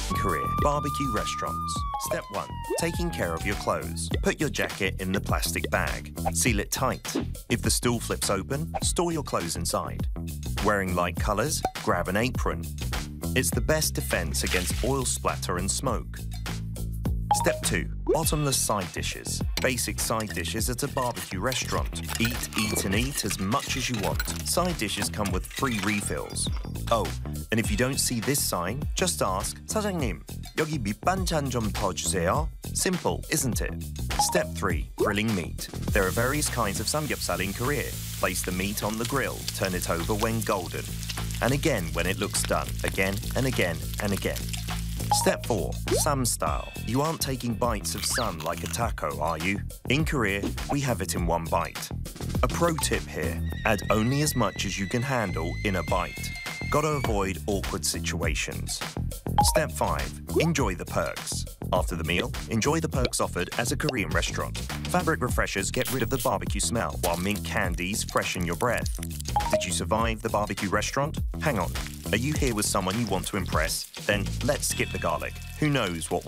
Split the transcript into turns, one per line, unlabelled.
Korea, barbecue restaurants. Step 1. Taking care of your clothes. Put your jacket in the plastic bag. Seal it tight. If the stool flips open, store your clothes inside. Wearing light colors? Grab an apron. It's the best defense against oil splatter and smoke. Step 2. Bottomless side dishes. Basic side dishes at a barbecue restaurant. Eat and eat as much as you want. Side dishes come with free refills. Oh, and if you don't see this sign, just ask, 사장님, 여기 밑반찬 좀 더 주세요. Simple, isn't it? Step 3. Grilling meat. There are various kinds of samgyeopsal in Korea. Place the meat on the grill. Turn it over when golden. And again when it looks done. Again and again and again. Step 4. Sam style. You aren't taking bites of sam like a taco, are you? In Korea, we have it in one bite. A pro tip here, add only as much as you can handle in a bite. Gotta avoid awkward situations. Step 5. Enjoy the perks. After the meal, enjoy the perks offered as a Korean restaurant. Fabric refreshers get rid of the barbecue smell, while mint candies freshen your breath. Did you survive the barbecue restaurant? Hang on. Are you here with someone you want to impress? Then let's skip the garlic. Who knows what will